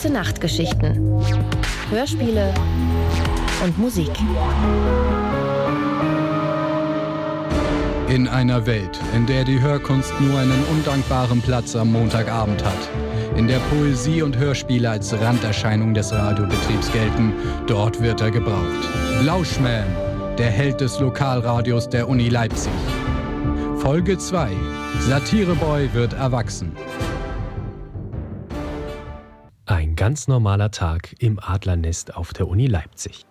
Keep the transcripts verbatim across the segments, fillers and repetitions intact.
Gute-Nacht-Geschichten, Hörspiele und Musik. In einer Welt, in der die Hörkunst nur einen undankbaren Platz am Montagabend hat, in der Poesie und Hörspiele als Randerscheinung des Radiobetriebs gelten, dort wird er gebraucht. Lauschman, der Held des Lokalradios der Uni Leipzig. Folge zwei. Satireboy wird erwachsen. Ein ganz normaler Tag im Adlernest auf der Uni Leipzig.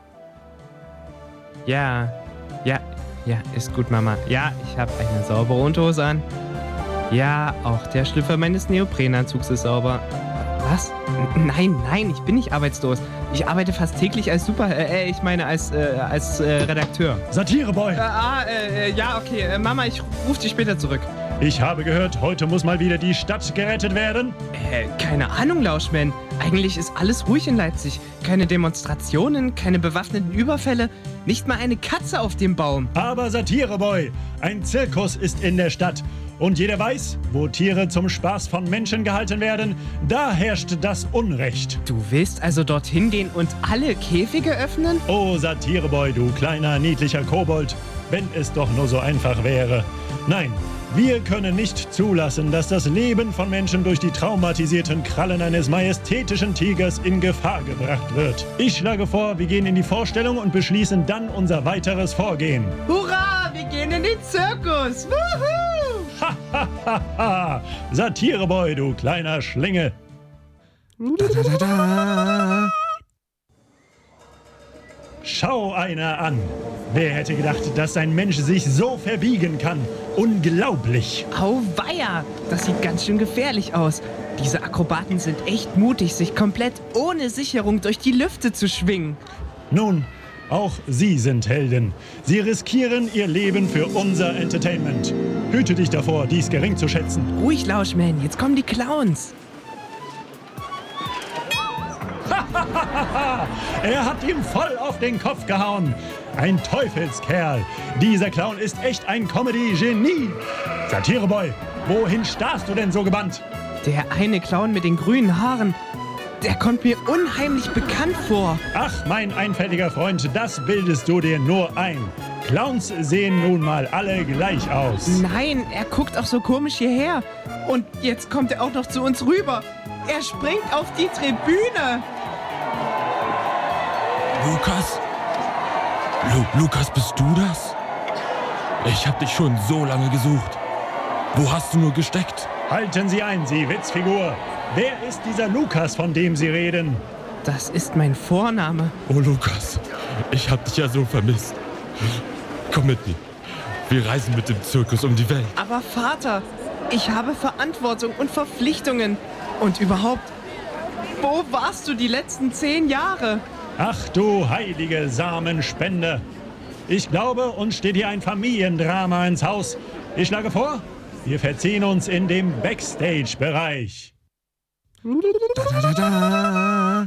Ja, ja, ja, ist gut, Mama. Ja, ich habe eine saubere Unterhose an. Ja, auch der Schlüpfer meines Neoprenanzugs ist sauber. Was? Nein, nein, ich bin nicht arbeitslos. Ich arbeite fast täglich als Super... Äh, ich meine als, äh, als äh, Redakteur. Satireboy! Äh, ah, äh, ja, okay. Äh, Mama, ich rufe dich später zurück. Ich habe gehört, heute muss mal wieder die Stadt gerettet werden. Äh, keine Ahnung, Lauschman. Eigentlich ist alles ruhig in Leipzig. Keine Demonstrationen, keine bewaffneten Überfälle, nicht mal eine Katze auf dem Baum. Aber Satireboy, ein Zirkus ist in der Stadt. Und jeder weiß, wo Tiere zum Spaß von Menschen gehalten werden, da herrscht das Unrecht. Du willst also dorthin gehen und alle Käfige öffnen? Oh, Satireboy, du kleiner, niedlicher Kobold, wenn es doch nur so einfach wäre. Nein, wir können nicht zulassen, dass das Leben von Menschen durch die traumatisierten Krallen eines majestätischen Tigers in Gefahr gebracht wird. Ich schlage vor, wir gehen in die Vorstellung und beschließen dann unser weiteres Vorgehen. Hurra, wir gehen in den Zirkus! Wuhu! Ha, ha, ha, ha! Satireboy, du kleiner Schlinge! Da, da, da, da. Schau einer an! Wer hätte gedacht, dass ein Mensch sich so verbiegen kann? Unglaublich! Auweia! Das sieht ganz schön gefährlich aus. Diese Akrobaten sind echt mutig, sich komplett ohne Sicherung durch die Lüfte zu schwingen. Nun, auch Sie sind Helden. Sie riskieren Ihr Leben für unser Entertainment. Hüte dich davor, dies gering zu schätzen. Ruhig, Lauschman, jetzt kommen die Clowns. Er hat ihm voll auf den Kopf gehauen. Ein Teufelskerl. Dieser Clown ist echt ein Comedy-Genie. Satireboy, wohin starrst du denn so gebannt? Der eine Clown mit den grünen Haaren, der kommt mir unheimlich bekannt vor. Ach, mein einfältiger Freund, das bildest du dir nur ein. Clowns sehen nun mal alle gleich aus. Nein, er guckt auch so komisch hierher. Und jetzt kommt er auch noch zu uns rüber. Er springt auf die Tribüne. Lukas? Lu- Lukas, bist du das? Ich hab dich schon so lange gesucht. Wo hast du nur gesteckt? Halten Sie ein, Sie Witzfigur. Wer ist dieser Lukas, von dem Sie reden? Das ist mein Vorname. Oh, Lukas, ich hab dich ja so vermisst. Komm mit mir. Wir reisen mit dem Zirkus um die Welt. Aber Vater, ich habe Verantwortung und Verpflichtungen. Und überhaupt, wo warst du die letzten zehn Jahre? Ach du heilige Samenspende. Ich glaube, uns steht hier ein Familiendrama ins Haus. Ich schlage vor, wir verziehen uns in dem Backstage-Bereich. Da, da, da, da.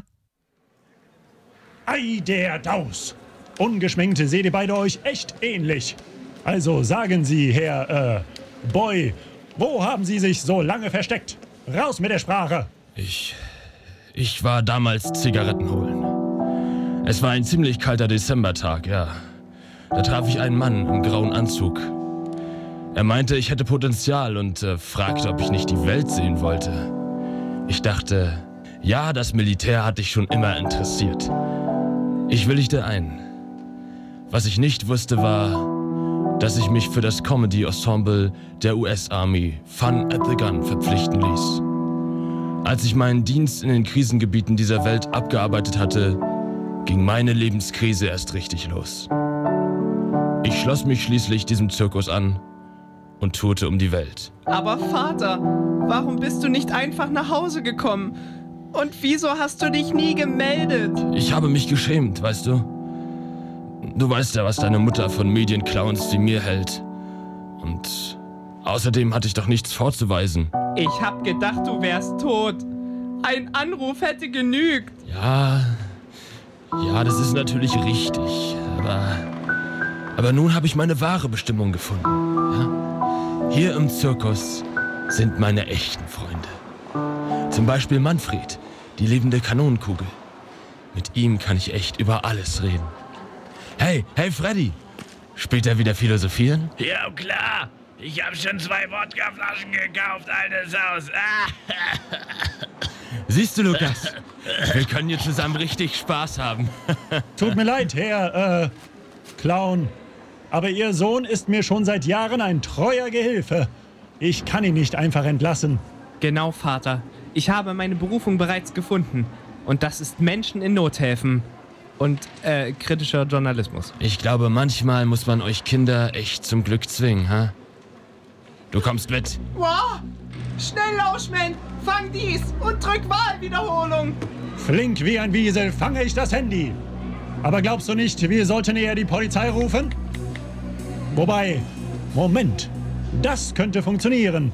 Ei, der Daus. Ungeschminkt seht ihr beide euch echt ähnlich. Also sagen Sie, Herr, äh, Boy, wo haben Sie sich so lange versteckt? Raus mit der Sprache. Ich... Ich war damals Zigaretten holen. Es war ein ziemlich kalter Dezembertag, ja. Da traf ich einen Mann im grauen Anzug. Er meinte, ich hätte Potenzial und äh, fragte, ob ich nicht die Welt sehen wollte. Ich dachte, ja, das Militär hat dich schon immer interessiert. Ich willigte ein. Was ich nicht wusste, war, dass ich mich für das Comedy-Ensemble der U S-Army Fun at the Gun verpflichten ließ. Als ich meinen Dienst in den Krisengebieten dieser Welt abgearbeitet hatte, ging meine Lebenskrise erst richtig los. Ich schloss mich schließlich diesem Zirkus an und tourte um die Welt. Aber Vater, warum bist du nicht einfach nach Hause gekommen? Und wieso hast du dich nie gemeldet? Ich habe mich geschämt, weißt du? Du weißt ja, was deine Mutter von Medienclowns wie mir hält. Und außerdem hatte ich doch nichts vorzuweisen. Ich hab gedacht, du wärst tot. Ein Anruf hätte genügt. Ja, ja, das ist natürlich richtig. Aber, aber nun habe ich meine wahre Bestimmung gefunden. Ja? Hier im Zirkus sind meine echten Freunde. Zum Beispiel Manfred, Die lebende Kanonenkugel. Mit ihm kann ich echt über alles reden. Hey, hey Freddy! Spielt er wieder Philosophieren? Ja, klar. Ich habe schon zwei Wodkaflaschen gekauft, altes Haus. Siehst du, Lukas? Wir können hier zusammen richtig Spaß haben. Tut mir leid, Herr, äh, Clown. Aber Ihr Sohn ist mir schon seit Jahren ein treuer Gehilfe. Ich kann ihn nicht einfach entlassen. Genau, Vater. Ich habe meine Berufung bereits gefunden. Und das ist Menschen in Not helfen. Und, äh, kritischer Journalismus. Ich glaube, manchmal muss man euch Kinder echt zum Glück zwingen, ha? Du kommst mit. Wow! Schnell, Lauschman! Fang dies und drück Wahlwiederholung! Flink wie ein Wiesel fange ich das Handy. Aber glaubst du nicht, wir sollten eher die Polizei rufen? Wobei, Moment, das könnte funktionieren.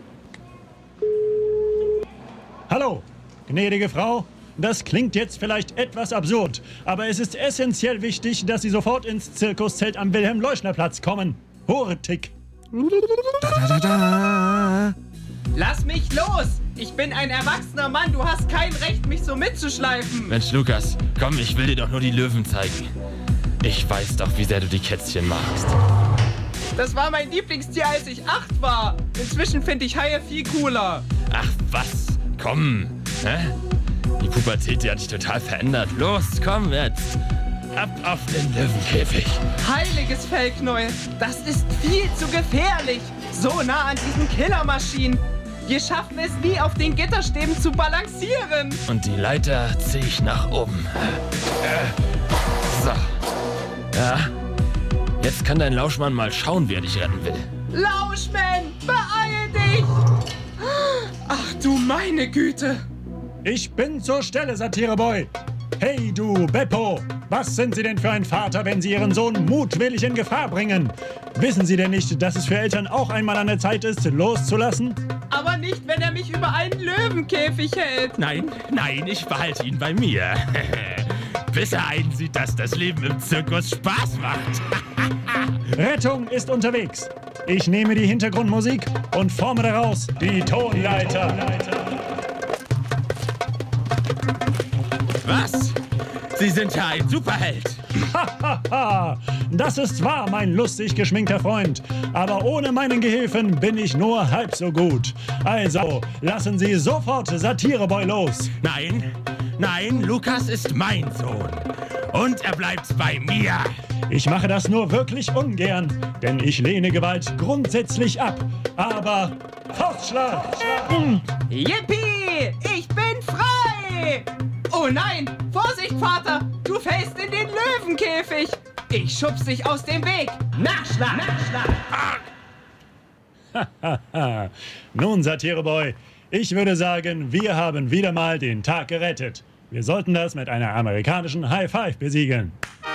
Hallo, gnädige Frau. Das klingt jetzt vielleicht etwas absurd, aber es ist essentiell wichtig, dass Sie sofort ins Zirkuszelt am Wilhelm-Leuschner-Platz kommen. Hurtig. Da, da, da, da. Lass mich los! Ich bin ein erwachsener Mann, du hast kein Recht, mich so mitzuschleifen! Mensch, Lukas, komm, ich will dir doch nur die Löwen zeigen. Ich weiß doch, wie sehr du die Kätzchen magst. Das war mein Lieblingstier, als ich acht war. Inzwischen finde ich Haie viel cooler. Ach, was? Komm, hä? Die Pubertät, die hat dich total verändert. Los, komm jetzt. Ab auf den Löwenkäfig. Heiliges Fellknäuel, das ist viel zu gefährlich. So nah an diesen Killermaschinen. Wir schaffen es nie, auf den Gitterstäben zu balancieren. Und die Leiter ziehe ich nach oben. Äh, so. Ja. Jetzt kann dein Lauschmann mal schauen, wer dich retten will. Lauschman, beeil dich! Ach du meine Güte. Ich bin zur Stelle, Satireboy. Hey du, Beppo, was sind Sie denn für ein Vater, wenn Sie Ihren Sohn mutwillig in Gefahr bringen? Wissen Sie denn nicht, dass es für Eltern auch einmal an der Zeit ist, loszulassen? Aber nicht, wenn er mich über einen Löwenkäfig hält. Nein, nein, ich behalte ihn bei mir. Bis er einsieht, dass das Leben im Zirkus Spaß macht. Rettung ist unterwegs. Ich nehme die Hintergrundmusik und forme daraus die Tonleiter. Was? Sie sind ja ein Superheld. Hahaha, das ist wahr, mein lustig geschminkter Freund. Aber ohne meinen Gehilfen bin ich nur halb so gut. Also, lassen Sie sofort Satireboy los. Nein, nein, Lukas ist mein Sohn. Und er bleibt bei mir. Ich mache das nur wirklich ungern, denn ich lehne Gewalt grundsätzlich ab. Aber Faustschlag! Hm. Yippie! Ich bin frei! Oh nein! Vorsicht, Vater! Du fällst in den Löwenkäfig! Ich schubs dich aus dem Weg! Nachschlag! Nachschlag! Nun, Satireboy, ich würde sagen, wir haben wieder mal den Tag gerettet. Wir sollten das mit einer amerikanischen High Five besiegeln.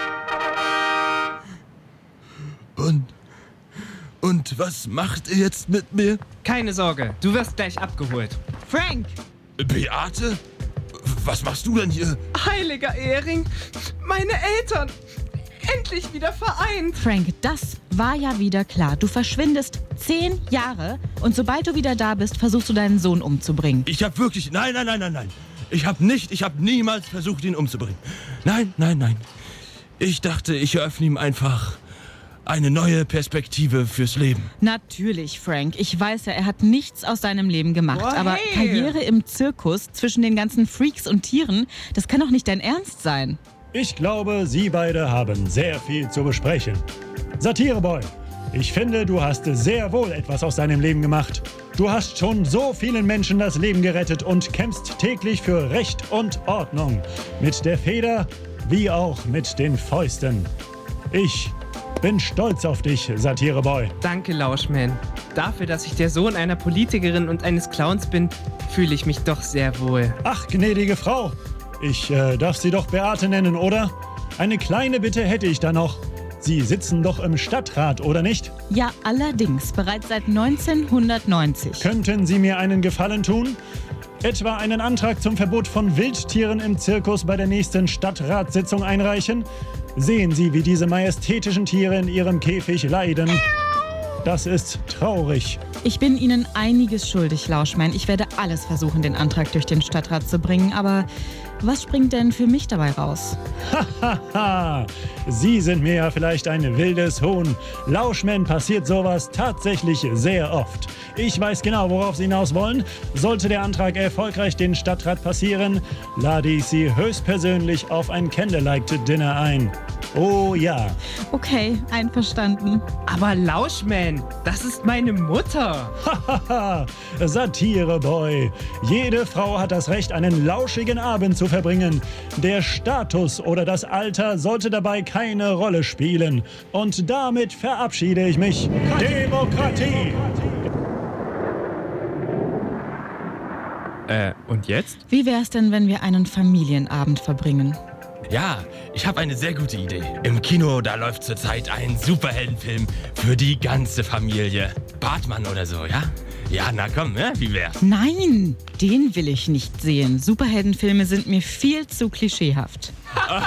Und, und was macht ihr jetzt mit mir? Keine Sorge, du wirst gleich abgeholt. Frank! Beate? Was machst du denn hier? Heiliger Ehering! Meine Eltern! Endlich wieder vereint! Frank, das war ja wieder klar. Du verschwindest zehn Jahre und sobald du wieder da bist, versuchst du deinen Sohn umzubringen. Ich hab wirklich... Nein, nein, nein, nein, nein. Ich hab nicht, ich hab niemals versucht, ihn umzubringen. Nein, nein, nein. Ich dachte, ich eröffne ihm einfach eine neue Perspektive fürs Leben. Natürlich, Frank. Ich weiß ja, er hat nichts aus seinem Leben gemacht. Oh, aber hey. Karriere im Zirkus zwischen den ganzen Freaks und Tieren, das kann doch nicht dein Ernst sein. Ich glaube, Sie beide haben sehr viel zu besprechen. Satireboy, ich finde, du hast sehr wohl etwas aus deinem Leben gemacht. Du hast schon so vielen Menschen das Leben gerettet und kämpfst täglich für Recht und Ordnung. Mit der Feder wie auch mit den Fäusten. Ich bin stolz auf dich, Satireboy. Danke, Lauschman. Dafür, dass ich der Sohn einer Politikerin und eines Clowns bin, fühle ich mich doch sehr wohl. Ach, gnädige Frau, ich äh, darf Sie doch Beate nennen, oder? Eine kleine Bitte hätte ich da noch. Sie sitzen doch im Stadtrat, oder nicht? Ja, allerdings. Bereits seit neunzehnhundertneunzig. Könnten Sie mir einen Gefallen tun? Etwa einen Antrag zum Verbot von Wildtieren im Zirkus bei der nächsten Stadtratssitzung einreichen? Sehen Sie, wie diese majestätischen Tiere in ihrem Käfig leiden. Das ist traurig. Ich bin Ihnen einiges schuldig, Lauschmann. Ich werde alles versuchen, den Antrag durch den Stadtrat zu bringen. Aber was springt denn für mich dabei raus? Hahaha, Sie sind mir ja vielleicht ein wildes Huhn. Lauschmann passiert sowas tatsächlich sehr oft. Ich weiß genau, worauf Sie hinaus wollen. Sollte der Antrag erfolgreich den Stadtrat passieren, lade ich Sie höchstpersönlich auf ein Candlelight-Dinner ein. Oh ja. Okay, einverstanden. Aber Lauschmann, das ist meine Mutter. Hahaha, Satire-Boy. Jede Frau hat das Recht, einen lauschigen Abend zu verbringen. Der Status oder das Alter sollte dabei keine Rolle spielen. Und damit verabschiede ich mich. Demokratie! Äh, und jetzt? Wie wär's denn, wenn wir einen Familienabend verbringen? Ja, ich habe eine sehr gute Idee. Im Kino, da läuft zurzeit ein Superheldenfilm für die ganze Familie. Batman oder so, ja? Ja, na komm, ne? Wie wär's? Nein, den will ich nicht sehen. Superheldenfilme sind mir viel zu klischeehaft.